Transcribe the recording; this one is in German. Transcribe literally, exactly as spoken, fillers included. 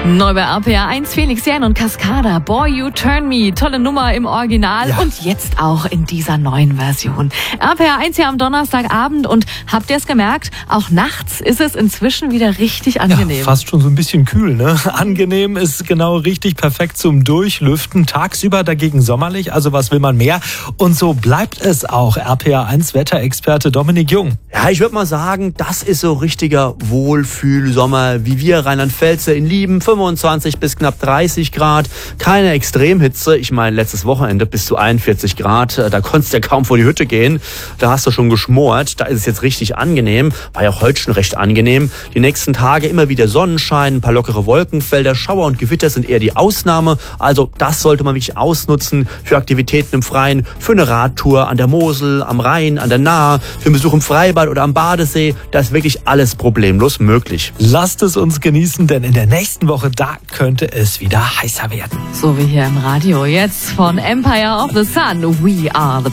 Neu bei R P R eins, Felix Jähn und Cascada, Boy You Turn Me, tolle Nummer im Original ja. und jetzt auch in dieser neuen Version. R P R eins hier am Donnerstagabend und habt ihr es gemerkt, auch nachts ist es inzwischen wieder richtig angenehm. Ja, fast schon so ein bisschen kühl, ne? Angenehm ist genau richtig, perfekt zum Durchlüften, tagsüber dagegen sommerlich, also was will man mehr? Und so bleibt es auch. R P R eins Wetterexperte Dominik Jung. Ja, ich würde mal sagen, das ist so richtiger Wohlfühlsommer, wie wir Rheinland-Pfälzer ihn lieben. fünfundzwanzig bis knapp dreißig Grad, keine Extremhitze. Ich meine, letztes Wochenende bis zu einundvierzig Grad, da konntest du ja kaum vor die Hütte gehen. Da hast du schon geschmort, da ist es jetzt richtig angenehm. War ja auch heute schon recht angenehm. Die nächsten Tage immer wieder Sonnenschein, ein paar lockere Wolkenfelder, Schauer und Gewitter sind eher die Ausnahme. Also das sollte man wirklich ausnutzen für Aktivitäten im Freien, für eine Radtour an der Mosel, am Rhein, an der Nahe, für einen Besuch im Freibad oder am Badesee. Da ist wirklich alles problemlos möglich. Lasst es uns genießen, denn in der nächsten Woche, da könnte es wieder heißer werden. So wie hier im Radio. Jetzt von Empire of the Sun. We are the